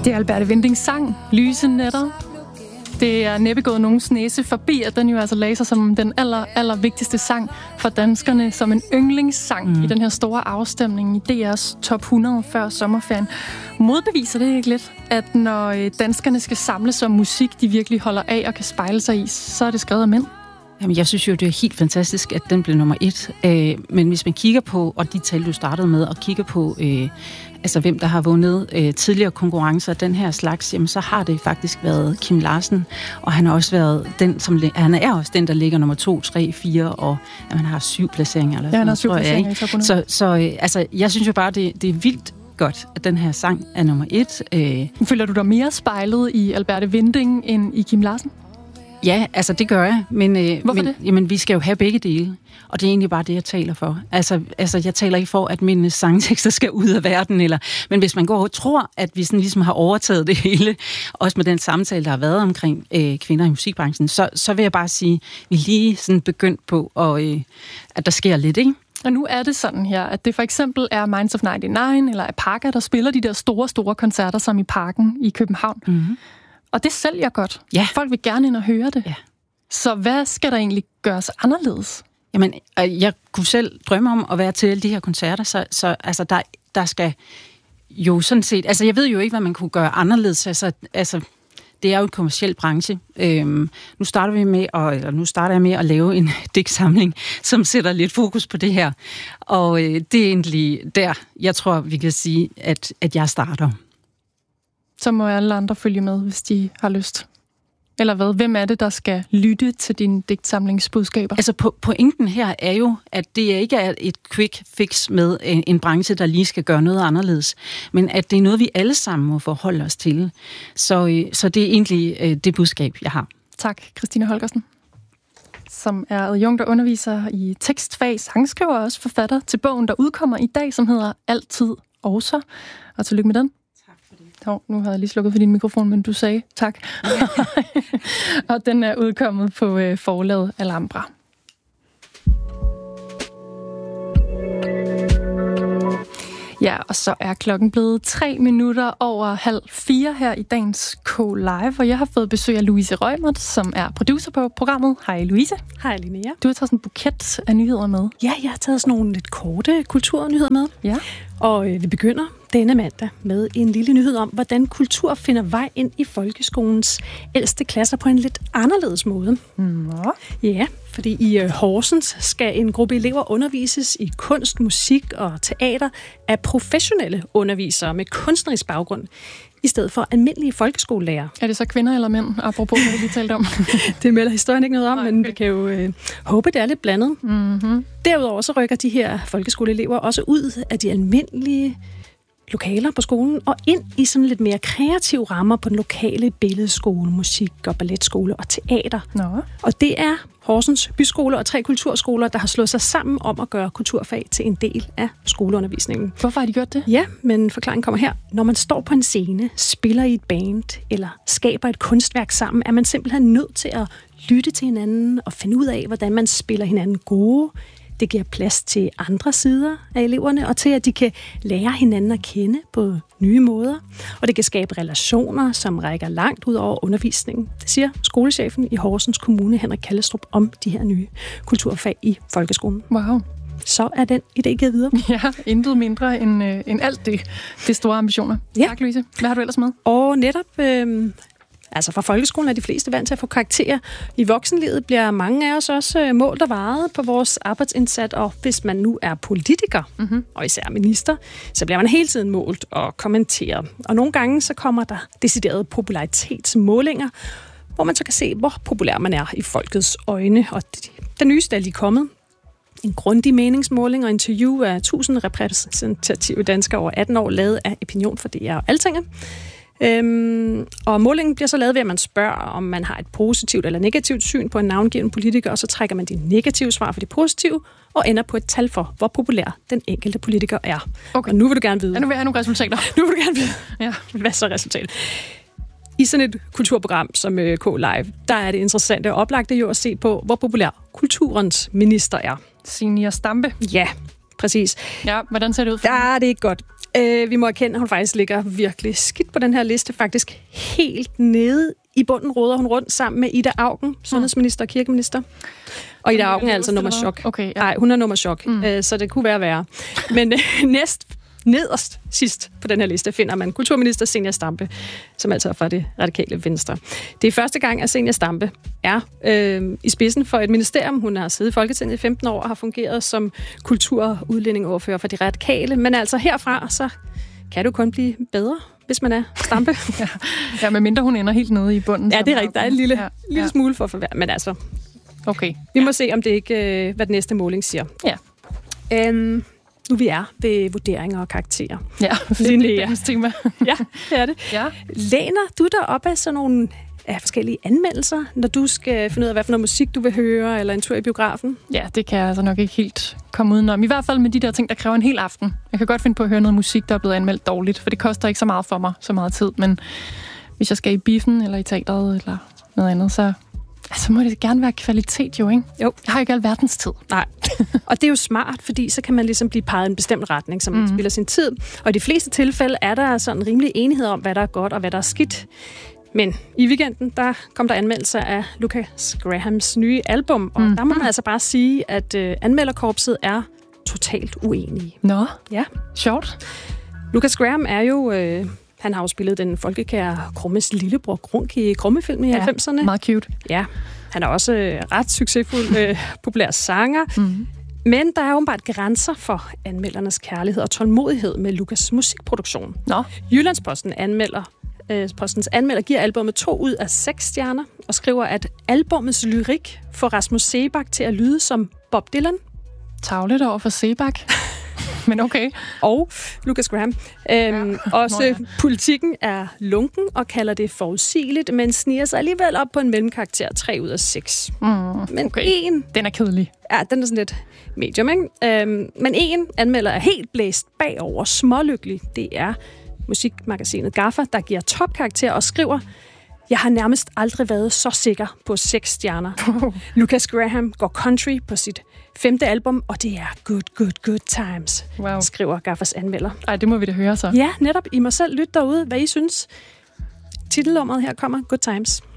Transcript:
Det er Alberte Windings sang, Lyse Nætter. Det er næppe gået nogens næse forbi, at den jo altså lagde sig som den aller vigtigste sang for danskerne, som en yndlingssang i den her store afstemning i DR's top 100 før sommerferien. Modbeviser det ikke lidt, at når danskerne skal samles om musik, de virkelig holder af og kan spejle sig i, så er det skrevet af mænd? Jamen, jeg synes jo, det er helt fantastisk, at den blev nummer 1. Men hvis man kigger på, og de tal, du startede med, og kigger på, hvem der har vundet tidligere konkurrencer af den her slags, jamen, så har det faktisk været Kim Larsen, og han har også været den, han er også den, der ligger nummer 2, 3, 4, og han har 7 placeringer. Eller han har 7 placeringer i top 100. Så jeg synes jo bare, det er vildt godt, at den her sang er nummer 1. Føler du dig mere spejlet i Alberte Winding end i Kim Larsen? Ja, altså det gør jeg, men, det? Jamen, vi skal jo have begge dele, og det er egentlig bare det, jeg taler for. Altså jeg taler ikke for, at mine sangtekster skal ud af verden, men hvis man går og tror, at vi sådan ligesom har overtaget det hele, også med den samtale, der har været omkring kvinder i musikbranchen, så vil jeg bare sige, at vi lige sådan begyndt på, at der sker lidt, ikke? Og nu er det sådan her, at det for eksempel er Minds of 99 eller Apaka, der spiller de der store koncerter, som i Parken i København. Mm-hmm. Og det sælger godt. Ja. Folk vil gerne ind og høre det. Ja. Så hvad skal der egentlig gøres anderledes? Jamen, jeg kunne selv drømme om at være til alle de her koncerter, så altså, der skal jo sådan set... Altså, jeg ved jo ikke, hvad man kunne gøre anderledes. Altså det er jo en kommerciel branche. Nu starter jeg med at lave en digtsamling, som sætter lidt fokus på det her. Og det er egentlig der, jeg tror, vi kan sige, at jeg starter. Så må alle andre følge med, hvis de har lyst. Eller hvad? Hvem er det, der skal lytte til dine digtsamlingsbudskaber? Altså pointen her er jo, at det ikke er et quick fix med en branche, der lige skal gøre noget anderledes, men at det er noget, vi alle sammen må forholde os til. Så det er egentlig det budskab, jeg har. Tak, Christine Holgersen, som er adjunkt og underviser i tekstfag, sangskriver og også forfatter til bogen, der udkommer i dag, som hedder Altid også. Og tillykke med den. Nu har jeg lige slukket for din mikrofon, men du sagde tak. Og den er udkommet på forlaget Alhambra. Ja, og så er klokken blevet 3 minutter over 3:30 her i dagens K-Live, og jeg har fået besøg af Louise Reumert, som er producer på programmet. Hej Louise. Hej Linnea. Du har taget sådan en buket af nyheder med. Ja, jeg har taget sådan nogle lidt korte kulturnyheder med. Ja. Og vi begynder denne mandag med en lille nyhed om, hvordan kultur finder vej ind i folkeskolens ældste klasser på en lidt anderledes måde. Nå. Ja, fordi i Horsens skal en gruppe elever undervises i kunst, musik og teater af professionelle undervisere med kunstnerisk baggrund, i stedet for almindelige folkeskolelærer. Er det så kvinder eller mænd, apropos hvad vi lige talte om? Det melder historien ikke noget om, men vi kan jo håbe, det er lidt blandet. Mm-hmm. Derudover så rykker de her folkeskoleelever også ud af de almindelige lokaler på skolen og ind i sådan lidt mere kreative rammer på den lokale billedskole, musik og balletskole og teater. Nå. Og det er Horsens Byskole og 3 kulturskoler, der har slået sig sammen om at gøre kulturfag til en del af skoleundervisningen. Hvorfor har de gjort det? Ja, men forklaringen kommer her. Når man står på en scene, spiller i et band eller skaber et kunstværk sammen, er man simpelthen nødt til at lytte til hinanden og finde ud af, hvordan man spiller hinanden gode. Det giver plads til andre sider af eleverne, og til at de kan lære hinanden at kende på nye måder. Og det kan skabe relationer, som rækker langt ud over undervisningen. Det siger skolechefen i Horsens Kommune, Henrik Kallestrup, om de her nye kulturfag i folkeskolen. Wow. Så er den idé givet videre. Ja, intet mindre end alt det store ambitioner. Ja. Tak, Louise. Hvad har du ellers med? Og netop... Altså fra folkeskolen er de fleste vant til at få karakterer. I voksenlivet bliver mange af os også målt og varet på vores arbejdsindsats, og hvis man nu er politiker, og især minister, så bliver man hele tiden målt og kommenteret. Og nogle gange så kommer der deciderede popularitetsmålinger, hvor man så kan se, hvor populær man er i folkets øjne. Og den nyeste er lige kommet. En grundig meningsmåling og interview af 1000 repræsentative danskere over 18 år, lavet af Opinion for DR og Altinget. Og målingen bliver så lavet ved, at man spørger, om man har et positivt eller negativt syn på en navngiven politiker, og så trækker man de negative svar for de positive, og ender på et tal for, hvor populær den enkelte politiker er. Okay. Og nu vil du gerne vide. Ja, nu vil jeg have nogle resultater. Nu vil du gerne vide. Ja. Hvad så resultatet? I sådan et kulturprogram som K-Live, der er det interessante og oplagte jo at se på, hvor populær kulturens minister er. Zenia Stampe. Ja, Præcis. Ja, hvordan ser det ud for Ja, det er ikke godt. Vi må erkende, at hun faktisk ligger virkelig skidt på den her liste. Faktisk helt nede i bunden råder hun rundt sammen med Ida Auken, sundhedsminister og kirkeminister. Og Ida Auken er altså nummer chok. Okay, ja. Nej, hun er nummer chok, så det kunne være værre. Men nederst sidst på den her liste finder man kulturminister Zenia Stampe, som altså er fra det radikale Venstre. Det er første gang, at Zenia Stampe er i spidsen for et ministerium. Hun har siddet i Folketinget i 15 år og har fungeret som kultur- og udlændingeordfører for de radikale. Men altså herfra, så kan du kun blive bedre, hvis man er Stampe. Ja, medmindre hun ender helt nede i bunden. Ja, det er rigtigt. Der er en lille smule for forvær. Men altså, okay. Vi må se, om det ikke, hvad den næste måling siger. Ja. Nu vi er ved vurderinger og karakterer. Ja, det er tema. Ja, det er det. Ja. Læner du dig op af sådan nogle forskellige anmeldelser, når du skal finde ud af, hvad for noget musik du vil høre, eller en tur i biografen? Ja, det kan jeg altså nok ikke helt komme udenom. I hvert fald med de der ting, der kræver en hel aften. Jeg kan godt finde på at høre noget musik, der er blevet anmeldt dårligt, for det koster ikke så meget for mig, så meget tid. Men hvis jeg skal i biffen, eller i teateret, eller noget andet, så må det gerne være kvalitet jo, ikke? Jo. Jeg har ikke alverdens tid. Nej. Og det er jo smart, fordi så kan man ligesom blive peget i en bestemt retning, som man spiller sin tid. Og i de fleste tilfælde er der sådan rimelig enighed om, hvad der er godt og hvad der er skidt. Men i weekenden, der kom der anmeldelser af Lucas Grahams nye album, og der må man altså bare sige, at anmelderkorpset er totalt uenige. Nå, ja. Sjovt. Lucas Graham er jo... han har jo spillet den folkekære Krummes lillebror Grunk i Krumme-filmen i 90'erne. Meget cute. Ja, han er også ret succesfuld populær sanger. Men der er åbenbart grænser for anmeldernes kærlighed og tålmodighed med Lucas' musikproduktion. Nå. Jyllandspostens anmelder giver albumet 2 ud af 6 stjerner og skriver, at albumets lyrik får Rasmus Seebach til at lyde som Bob Dylan. Tavligt over for Seebach. Men okay. Og Lucas Graham. Politikken er lunken og kalder det forudsigeligt, men sniger sig alligevel op på en mellemkarakter 3 ud af 6. Men okay. Den er kedelig. Ja, den er sådan lidt medium, ikke? Men en anmelder er helt blæst bagover, smålykkelig. Det er musikmagasinet Gaffa, der giver topkarakter og skriver: Jeg har nærmest aldrig været så sikker på 6 stjerner. Lucas Graham går country på sit 5. album, og det er good times, skriver Gaffas anmelder. Ej, det må vi da høre så. Ja, netop. I må selv lytte derude, hvad I synes. Titelnummeret her kommer, Good Times.